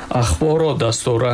Axborot dasturi.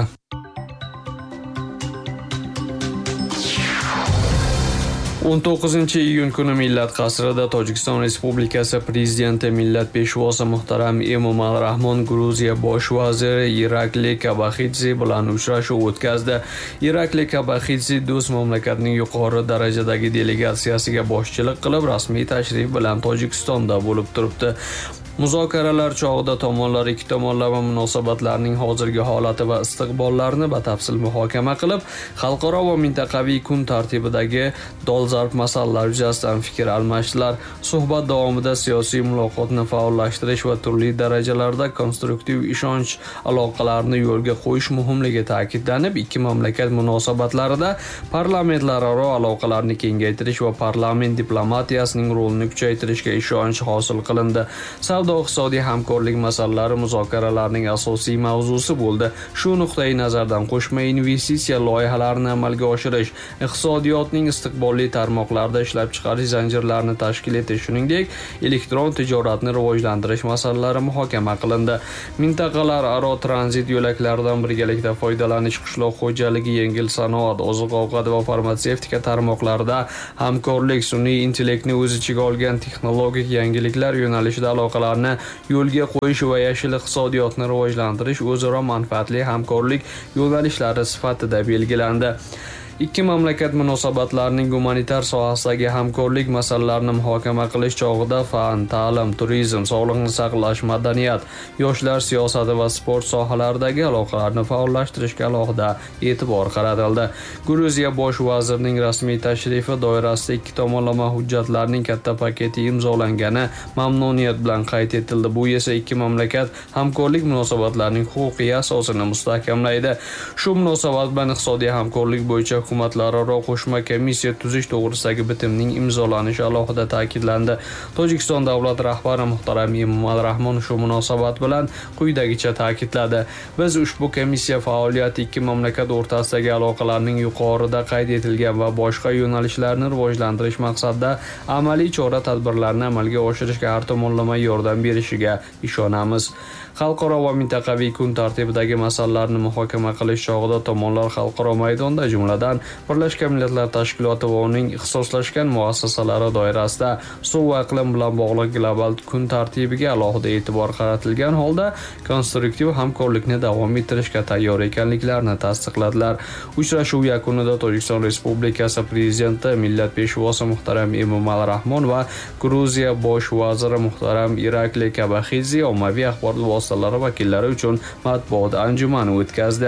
o'n 19-iyun kuni Millat qasrida Tojikiston Respublikasi Prezidenti Millat peshvosi muhtaram Emomali Rahmon Gruziya bosh vaziri Irakli Kabaxidze bilan uchrashuv o'tkazdi. Irakli Kabaxidze do'st mamlakatning yuqori darajadagi delegatsiyasiga boshchilik qilib, rasmiy tashrif bilan Tojikistonda bo'lib turibdi. Muzokaralar chog'ida tomonlar ikki tomonlama munosabatlarning hozirgi holati va istiqbollarini batafsil muhokama qilib, xalqaro va mintaqaviy kun tartibidagi dolzarb masalalar yuzasidan fikr almashdilar. Suhbat davomida siyosiy muloqotni faollashtirish va turli darajalarda konstruktiv ishonch aloqalarini yo'lga qo'yish muhimligi ta'kidlanib, ikki mamlakat munosabatlarida parlamentlararo aloqalarni kengaytirish va parlament diplomatiyasining rolini kuchaytirishga ishonch hosil qilindi. Savdo-iqtisodiy hamkorlik masalalari muzokaralarning asosiy mavzusi bo'ldi. Shu nuqtai nazardan qo'shma investitsiya loyihalarini amalga oshirish, iqtisodiyotning istiqbolli tarmoqlarida ishlab chiqarish zanjirlarini tashkil etish, shuningdek, elektron tijoratni rivojlantirish masalalari muhokama qilindi. Mintaqalararo tranzit yo'laklaridan birgalikda foydalanish, qishloq xo'jaligi, yengil sanoat, oziq-ovqat va farmatsevtika tarmoqlarida hamkorlik, sun'iy intellektni o'z ichiga olgan texnologik yangiliklar yo'nalishida aloqalarni yo'lga qo'yish va yashil iqtisodiyotni rivojlantirish o'zaro manfaatli hamkorlik yo'nalishlari sifatida belgilandi. Ikki mamlakat munosabatlarining gumanitar sohasidagi hamkorlik masalalarini muhokama qilish chog'ida fan, ta'lim, turizm, sog'liqni saqlash, madaniyat, yoshlar siyosati va sport sohalaridagi aloqalarni faollashtirishga alohida e'tibor qaratildi. Gruziya bosh vazirining rasmiy tashrifi doirasida ikki tomonlama hujjatlarning katta paketi imzolangani mamnuniyat bilan qayd etildi. Bu esa ikki mamlakat hamkorlik munosabatlarining huquqiy asosini mustahkamlaydi. Shu munosabat bilan iqtisodiy hamkorlik bo'yicha hukumatlararo qo'shma komissiya tuzish to'g'risidagi bitimning imzolanishi alohida ta'kidlandi. Tojikiston davlat rahbari muhtaram Emomali Rahmon shu munosabat bilan quyidagicha ta'kidladi: Biz ushbu komissiya faoliyati ikki mamlakat o'rtasidagi aloqalarning yuqorida qayd etilgan va boshqa yo'nalishlarni rivojlantirish maqsadida amaliy chora-tadbirlarni amalga oshirishga har tomonlama yordam berishiga ishonamiz. Xalqaro va mintaqaviy kun tartibidagi masalalarni muhokama qilish chog'ida tomonlar xalqaro maydonda, jumladan Birlashgan Millatlar Tashkiloti va uning ixtisoslashgan muassasalari doirasida suv va iqlim bilan bog'liq global kun tartibiga alohida e'tibor qaratilgan holda konstruktiv hamkorlikni davom ettirishga tayyor ekanliklarini tasdiqladilar. Uchrashuv yakunida Tojikiston Respublikasi Prezidenti Millat peshvosi muhtaram Emomali Rahmon va Gruziya bosh vaziri muhtaram Irakli Kabaxidze ommaviy axborot vositalari vakillari uchun matbuot anjumani o'tkazdi.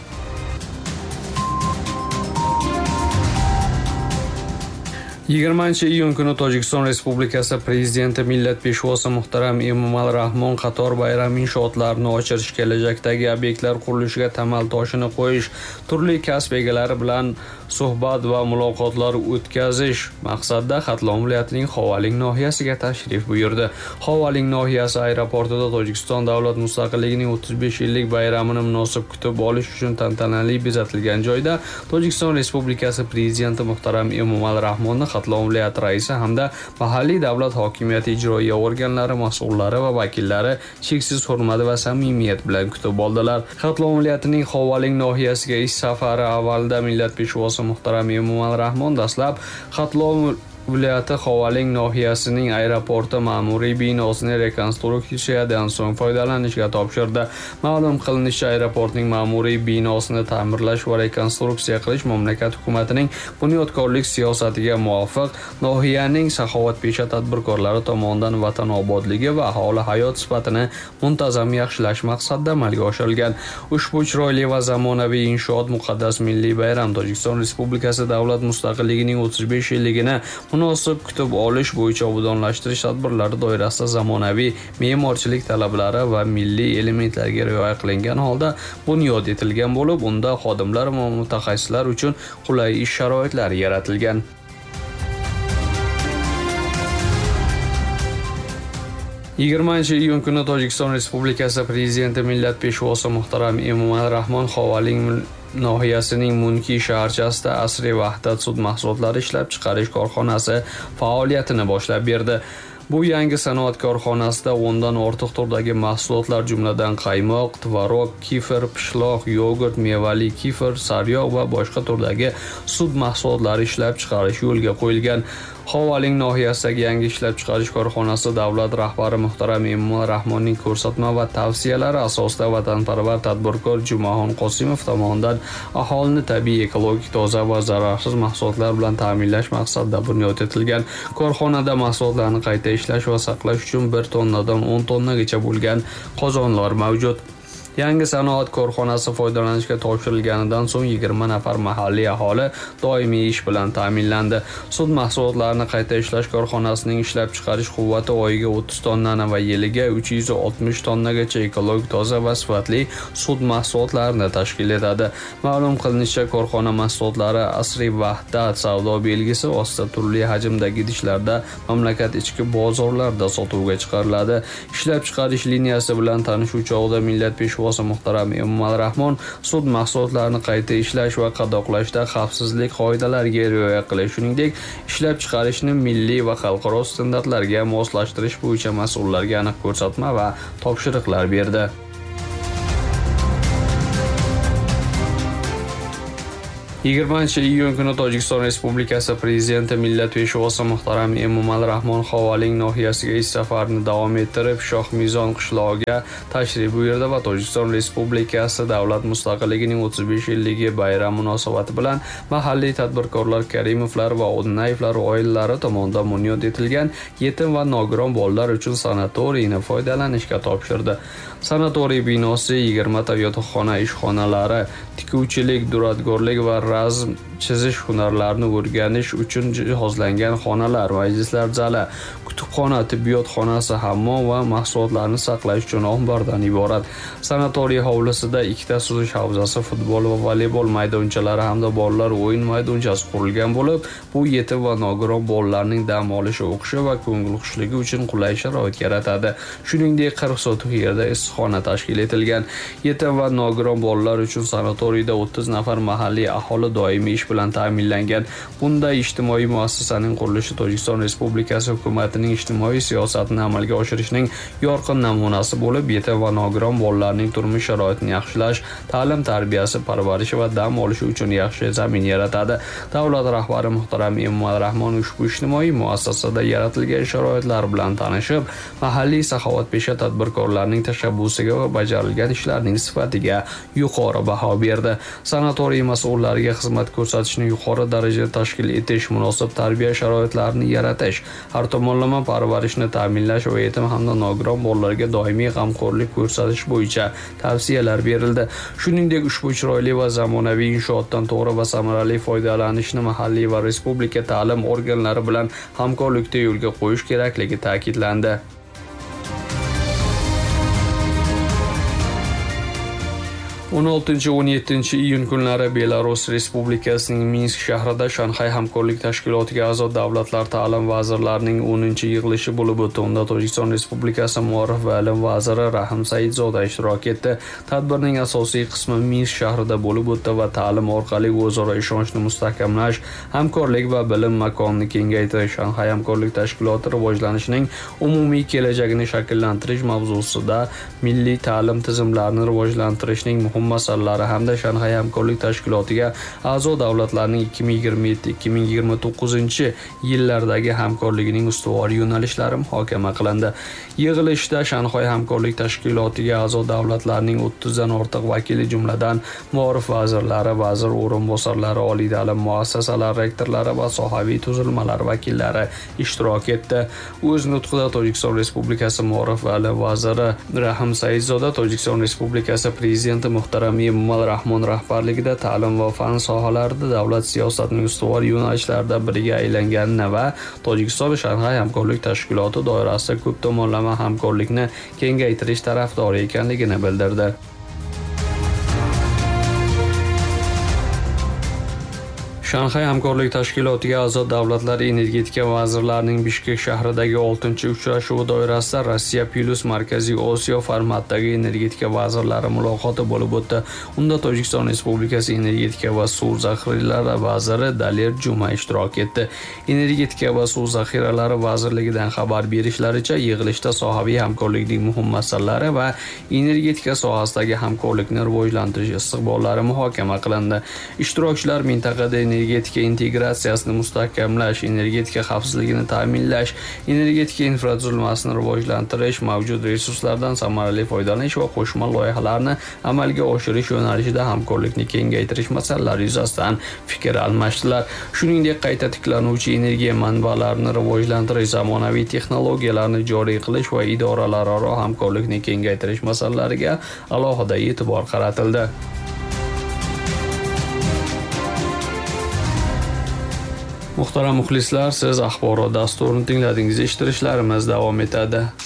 20-iyun kuni Tojikiston Respublikasi Prezidenti Millat peshvosi muhtaram Emomali Rahmon qator bayram inshootlarini ochirish, kelajakdagi obyektlar qurilishiga tamal toshini qo'yish, turli kasb egalari bilan suhbat va muloqotlar o'tkazish maqsadida Xatlon viloyatining Xovaling nohiyasiga tashrif buyurdi. Xovaling nohiyasi aeroportida Tojikiston davlat mustaqilligining 35 yillik bayramini munosib kutib olish uchun tantanali bezatilgan joyda Tojikiston Respublikasi Prezidenti muhtaram Emomali Rahmonni Xatlon viloyati raisi hamda mahalliy davlat hokimiyati ijroiya organlari mas'ullari va vakillari cheksiz hurmat va samimiyat bilan kutib oldilar. Xatlon viloyatining Xovaling nohiyasiga ish safari avvalida Millat peshvosi muhtaram Emomali Rahmon dastlab Xatlon viloyati Xovaling nohiyasining aeroporti ma'muriy binosini rekonstruksiyadan so'ng foydalanishga topshirdi. Ma'lum qilinishicha, aeroportning ma'muriy binosini ta'mirlash va rekonstruksiya qilish mamlakat hukumatining bunyodkorlik siyosatiga muvofiq nohiyaning saxovatpesha tadbirkorlari tomonidan vatan obodligi va aholi hayot sifatini muntazam yaxshilash maqsadida amalga oshirilgan. Ushbu chiroyli va zamonaviy inshoot muqaddas milliy bayram Tojikiston Respublikasi davlat mustaqilligining 35 yilligini munosib kutib olish bo'yicha obodonlashtirish tadbirlari doirasida zamonaviy me'morchilik talablari va milliy elementlarga rioya qilingan holda bunyod etilgan bo'lib, unda xodimlar va mutaxassislar uchun qulay ish sharoitlari yaratilgan. 20-iyun kuni Tojikiston Respublikasi Prezidenti Millat peshvosi muhtaram Emomali Rahmon Xovaling nohiyasining Munki shaharchasida asriy vahdat sut mahsulotlari ishlab chiqarish korxonasi faoliyatini boshlab berdi. Bu yangi sanoat korxonasida 10 dan ortiq turdagi mahsulotlar, jumladan qaymoq, tvorog, kefir, pishloq, yogurt, mevali kefir, sariyog' va boshqa turdagi sut mahsulotlari ishlab chiqarish yo'lga qo'yilgan. Xovaling nohiyasidagi yangi ishlab chiqarish korxonasi davlat rahbari muhtaram Emomali Rahmonning ko'rsatma va tavsiyalari asosida vatanparvar tadbirkor Jumaxon Qosimov tomonidan aholini tabiiy, ekologik, toza va zararsiz mahsulotlar bilan ta'minlash maqsadida bunyod etilgan. Korxonada mahsulotlarni qayta ishlash va saqlash uchun 1 tonnadan 10 tonnagacha bo'lgan qozonlar mavjud. Yangi sanoat korxonasi foydalanishga topshirilganidan so'ng 20 nafar mahalliy aholi doimiy ish bilan ta'minlandi. Sut mahsulotlarini qayta ishlash korxonasining ishlab chiqarish quvvati oyiga 30 tonnani va yiliga 360 tonnagacha ekologik, toza va sifatli sut mahsulotlarini tashkil etadi. Ma'lum qilinishicha, korxona mahsulotlari asriy vahdat savdo belgisi ostida turli hajmdagi idishlarda mamlakat ichki bozorlarida sotuvga chiqariladi. Ishlab chiqarish liniyasi bilan tanishuvchi chog'da millat peshvosi muhtaram Emomali Rahmon sut mahsulotlarini qayta ishlash va qadoqlashda xavfsizlik qoidalariga rioya qilish, shuningdek, ishlab chiqarishni milliy va xalqaro standartlarga moslashtirish bo'yicha mas'ullarga aniq ko'rsatma va topshiriqlar berdi. 20-iyun kuni Tojikiston Respublikasi Prezidenti millat peshvosi muhtaram Emomali Rahmon Xovaling nohiyasiga ish safarini davom ettirib, Shohmizon qishlog'iga tashrif buyurdi va Tojikiston Respublikasi davlat mustaqilligining 35-yilligi bayrami munosabati bilan mahalliy tadbirkorlar Karimovlar va Odnayevlar oilalari tomonidan bunyod etilgan yetim va nogiron bolalar uchun sanatoriyni foydalanishga topshirdi. Sanatoriy binosi 20 ta yotoqxona, ishxonalari, tikuvchilik, duradgorlik va razm chizish hunarlarini o'rganish uchun jihozlangan xonalar, majlislar zali, kutubxona, tibbiyot xonasi, hammom va mahsulotlarni saqlash uchun ombordan iborat. Sanatoriy hovlisida 2 ta suzish havzasi, futbol va voleybol maydonchalari hamda bolalar o'yin maydonchasi qurilgan bo'lib, bu yetim va nogiron bolalarning dam olishi, o'qishi va ko'ngil xushligi uchun qulay sharoit yaratadi. Shuningdek, 40 sotix yerda issiqxona tashkil etilgan. Yetim va nogiron bolalar uchun sanatoriyda 30 nafar mahalliy aholi doimiy ish bilan ta'minlangan. Bunday ijtimoiy muassasaning qurilishi Tojikiston Respublikasi hukumatining ijtimoiy siyosatini amalga oshirishning yorqin namunasi bo'lib, yetim va nogiron bolalarning turmush sharoitini yaxshilash, ta'lim, tarbiyasi, parvarishi va dam olishi uchun yaxshi zamin yaratadi. Davlat rahbari muhtaram Emomali Rahmon ushbu ijtimoiy muassasada yaratilgan sharoitlar bilan tanishib, mahalliy saxovatpesha tadbirkorlarning tashabbusiga va bajarilgan ishlarning sifatiga yuqori baho berdi. Sanatoriy mas'ullariga xizmat ko'rsatishni yuqori darajada tashkil etish, munosib tarbiya sharoitlarini yaratish, har tomonlama parvarishni ta'minlash va yetim hamda nogiron bolalarga doimiy g'amxo'rlik ko'rsatish bo'yicha tavsiyalar berildi. Shuningdek, ushbu chiroyli va zamonaviy inshootdan to'g'ri va samarali foydalanishni mahalliy va respublika ta'lim organlari bilan hamkorlikda yo'lga qo'yish kerakligi ta'kidlandi. 16-17 iyun kunlari Belarus Respublikasining Minsk shahrida Shanxay hamkorlik tashkilotiga a'zo davlatlar ta'lim vazirlarining 10-yig'ilishi bo'lib o'tdi. Unda Tojikiston Respublikasi Muarrif va ilm vaziri Rahim Saidzoda ishtirok etdi. Tadbirning asosiy qismi Minsk shahrida bo'lib o'tdi va ta'lim orqali o'zaro ishonchni mustahkamlash, hamkorlik va bilim makonini kengaytirish, Shanxay hamkorlik tashkiloti rivojlanishining umumiy kelajagini shakllantirish mavzusida milliy ta'lim tizimlarini rivojlantirishning masalalari hamda Shanxay hamkorlik tashkilotiga a'zo davlatlarning 2027-2029 yillardagi hamkorligining ustuvor yo'nalishlari muhokama qilindi. Yig'ilishda Shanxay hamkorlik tashkilotiga a'zo davlatlarning 30 dan ortiq vakili, jumladan muorif vazirlari, vazir o'rinbosarlari, oliy ta'lim muassasalari rektorlari va sohaviy tuzilmalar vakillari ishtirok etdi. O'z nutqida Tojikiston Respublikasi muorif va ilm vaziri Rahim Saidzoda Tojikiston Respublikasi prezidenti muhtaram Emomali Rahmon rahbarligida ta'lim va fan sohalarida davlat siyosatining ustuvor yo'nalishlaridan biriga aylanganini va Tojikiston Shanxay hamkorlik tashkiloti doirasida ko'p tomonlama hamkorlikni kengaytirish tarafdori ekanligini bildirdi. Shanxay hamkorlik tashkilotiga a'zo davlatlar energetika vazirlarining Bishkek shahridagi 6-uchrashuvi doirasida Rossiya plus Markaziy Osiyo formatidagi energetika vazirlari muloqoti bo'lib o'tdi. Unda Tojikiston Respublikasi energetika va suv zaxiralari vaziri Daler Juma ishtirok etdi. Energetika va suv zaxiralari vazirligidan xabar berishlaricha, yig'ilishda sohaviy hamkorlikning muhim masalalari va energetika sohasidagi hamkorlikni rivojlantirish istiqbollari muhokama qilindi. Ishtirokchilar mintaqada energetika integratsiyasini mustahkamlash, energetika xavfsizligini ta'minlash, energetika infratuzilmasini rivojlantirish, mavjud resurslardan samarali foydalanish va qo'shma loyihalarni amalga oshirish yo'nalishida hamkorlikni kengaytirish masalalari yuzasidan fikr almashdilar. Shuningdek, qayta tiklanuvchi energiya manbalarini rivojlantirish, zamonaviy texnologiyalarni joriy qilish va idoralararo hamkorlikni kengaytirish masalalariga alohida e'tibor qaratildi. Muhtaram muxlislar, siz axborot dasturini tingladingiz. Eshittirishlarimiz davom etadi.